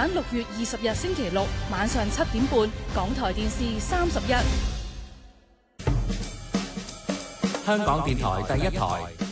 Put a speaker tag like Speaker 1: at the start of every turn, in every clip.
Speaker 1: 版6月20日星期六晚上7點半，港台電視31。
Speaker 2: 香港電台第一台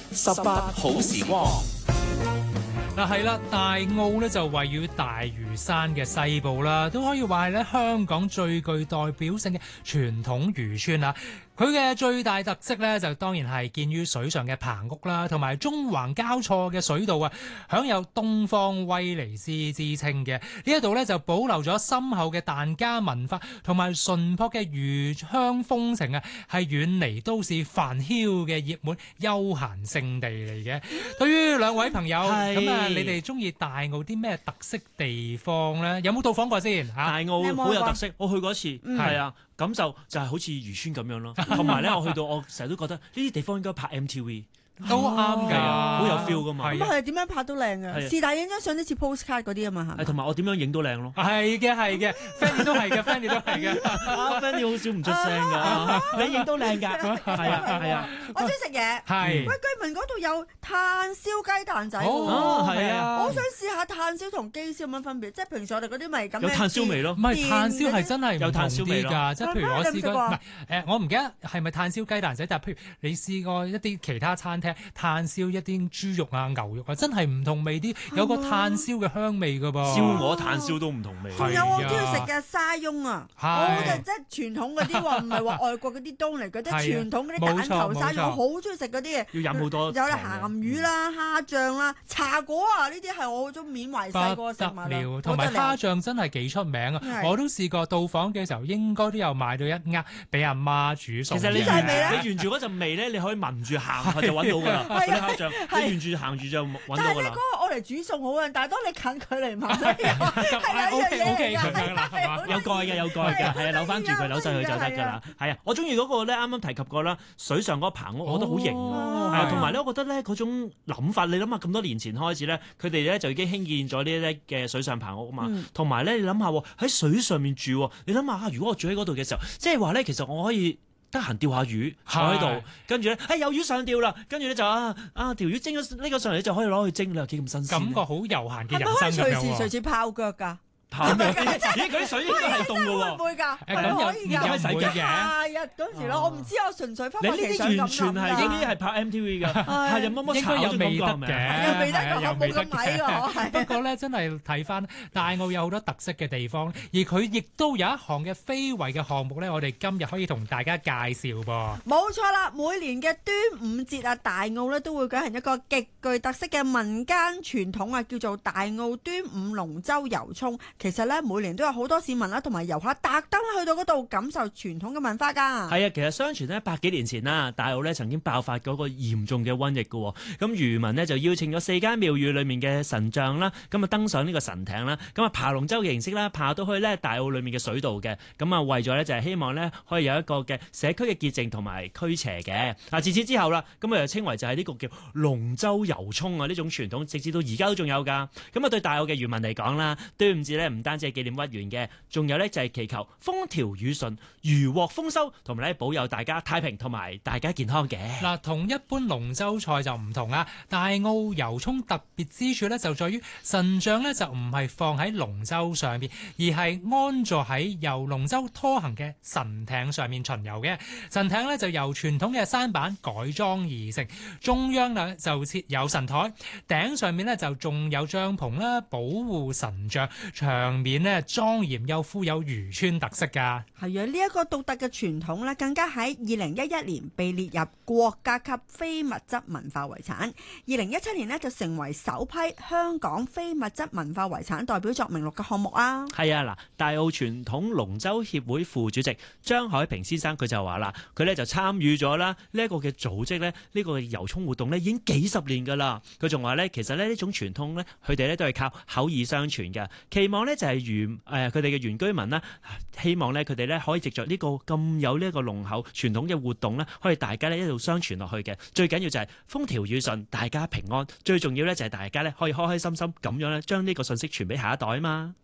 Speaker 2: 18好時光。
Speaker 3: 嗱係啦，大澳咧就位於大嶼山嘅西部啦，都可以話係咧香港最具代表性嘅傳統漁村啦。佢嘅最大特色咧就當然係建於水上嘅棚屋啦，同埋縱橫交錯嘅水道啊，享有東方威尼斯之稱嘅。呢一度咧就保留咗深厚嘅疍家文化同埋淳樸嘅漁鄉風情啊，係遠離都市繁囂嘅熱門休閒勝地嚟嘅。對於兩位朋友咁啊，你哋中意大澳啲咩特色地方咧？有冇到訪過先？
Speaker 4: 大澳好有特色，我去過一次，係啊，感受就係好似漁村咁樣咯。同埋咧，我去到我成日都覺得呢啲地方應該拍 MTV。
Speaker 3: 都啱㗎，
Speaker 4: 好有 feel 噶嘛。
Speaker 5: 咁佢係點樣拍都靚㗎？是但影張相都似 postcard 嗰啲啊嘛，係。
Speaker 4: 同埋我點樣影都靚咯。
Speaker 3: 係嘅 ，Fanny 都係嘅，Fanny 都係嘅。
Speaker 4: Fanny 好少唔出聲㗎，你影都靚㗎，係啊。
Speaker 5: 我中意食嘢。
Speaker 3: 係。
Speaker 5: 喂，居民嗰度有炭燒雞蛋仔喎。
Speaker 4: 係啊。
Speaker 5: 我想試下炭燒同機燒有乜分別？即係平時我哋嗰啲咪咁。
Speaker 4: 有炭燒味咯。
Speaker 3: 唔係炭燒係真係有炭燒味㗎，即係譬如我試過，唔係我唔記得係咪炭燒雞蛋仔，但係譬如你試過一啲其他餐廳炭燒一啲豬肉啊、牛肉啊，真係唔同味啲，有個炭燒嘅香味㗎噃。
Speaker 4: 燒鵝炭燒都唔同味。
Speaker 5: 仲有我中意食嘅沙翁啊，我就即係傳統嗰啲喎，唔係話外國嗰啲冬嚟嘅，即係傳統嗰啲蛋頭沙翁，我好中意食嗰啲嘢。
Speaker 4: 要飲好多。
Speaker 5: 有鹹魚啦、蝦醬啦、茶果啊，呢啲係我好中意緬懷細個食物啦。
Speaker 3: 同埋蝦醬真係幾出名啊！我都試過到訪嘅時候，應該都有買到一盒俾阿媽煮餸。
Speaker 4: 其實你沿住嗰陣味咧，你可以聞住行就揾到㗎啦。嗰啲蝦醬，你沿住行住就揾到㗎啦。
Speaker 5: 但係你嗰個我嚟煮餸好啊，但係當你近距離聞咧，係有樣嘢㗎，
Speaker 4: 有蓋嘅，係啊，扭翻住佢，扭晒佢就得㗎啦。係啊，我中意嗰個咧，啱啱提及過啦，水上嗰個棚屋，我覺得好型啊。係啊，同埋咧，我覺得咧嗰種諗法，你諗下咁多年前開始咧，佢哋咧就已經興建咗呢啲嘅水上棚屋啊嘛。同埋咧，你諗下喺水上面住，你諗下如果我住喺嗰度嘅時候，即係話咧，其實我可以得閒釣下魚坐喺度，跟住咧，有魚上釣啦，跟住咧就條魚蒸咗呢個上嚟，就可以攞去蒸啦，幾咁新鮮。
Speaker 3: 感覺好悠閒嘅人生咁樣喎。
Speaker 5: 係咪可以隨時泡腳㗎？
Speaker 4: 咦，嗰啲水應該係凍㗎喎。
Speaker 5: 會唔會㗎？
Speaker 3: 咁
Speaker 5: 可以㗎。
Speaker 3: 可以洗嘅。
Speaker 5: 夏日嗰時咯，我唔知我純粹翻
Speaker 4: 你呢啲完全係應該係拍 MTV 㗎，係有乜乜炒咗
Speaker 3: 味得嘅，
Speaker 5: 有味得㗎，我冇咁米㗎。
Speaker 3: 不過咧，真係睇翻大澳有好多特色嘅地方，而佢亦都有一項嘅非遺嘅項目咧，我哋今日可以同大家介紹噃。
Speaker 5: 冇錯啦，每年嘅端午節啊，大澳咧都會舉行一個極具特色嘅民間傳統啊，叫做大澳端午龍舟遊涌。其實咧，每年都有好多市民啦，同埋遊客特登去到嗰度感受傳統嘅文化㗎。
Speaker 4: 係啊，其實相傳咧100幾年前啦，大澳咧曾經爆發嗰個嚴重嘅瘟疫㗎。咁漁民呢，就邀請咗4間廟宇裏面嘅神像啦，咁啊登上呢個神艇啦，咁啊爬龍舟嘅形式啦，爬到去咧大澳裏面嘅水道嘅。咁啊為咗咧就係希望咧可以有一個嘅社區嘅潔淨同埋驅邪嘅。自此之後啦，咁啊就稱為就係呢個叫龍舟遊涌啊呢種傳統，直至到而家都仲有㗎。咁啊對大澳嘅漁民嚟講啦，端午節咧唔單止係紀念屈原嘅，仲有咧就係祈求風調雨順、漁獲豐收，同埋咧保佑大家太平同埋大家健康嘅。
Speaker 3: 嗱，同一般龍舟賽就唔同啊！大澳遊涌特別之處咧就在於神像咧就唔係放喺龍舟上邊，而係安坐喺由龍舟拖行嘅神艇上面巡遊嘅。神艇咧就由傳統嘅舢板改裝而成，中央咧就設有神台，頂上面咧就仲有帳篷啦，保護神像。場面咧莊嚴又富有漁村特色㗎。
Speaker 5: 係啊，呢一個獨特嘅傳統咧，更加喺2011年被列入國家級非物質文化遺產。2017年呢，就成為首批香港非物質文化遺產代表作名錄嘅項目啊。
Speaker 4: 係啊，嗱，大澳傳統龍舟協會副主席張海平先生佢就話啦，佢咧就參與咗啦呢一個嘅組織咧，呢個遊涌活動咧已經幾十年㗎啦。佢仲話咧，其實咧呢種傳統咧，佢哋咧都係靠口耳相傳嘅。期望咧就係佢哋嘅原居民啦，希望咧佢哋咧可以藉着呢個咁有呢一個濃厚傳統嘅活動咧，可以大家咧一路相傳落去嘅。最緊要就係風調雨順，大家平安。最重要咧就係大家咧可以開開心心咁樣咧，將呢個信息傳俾下一代啊嘛。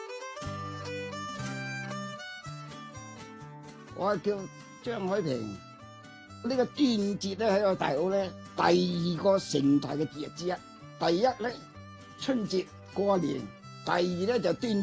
Speaker 6: 我係叫張海平。呢個端午節咧喺個大澳咧第2個盛大嘅節日之一。第一咧春節過年，第二咧就端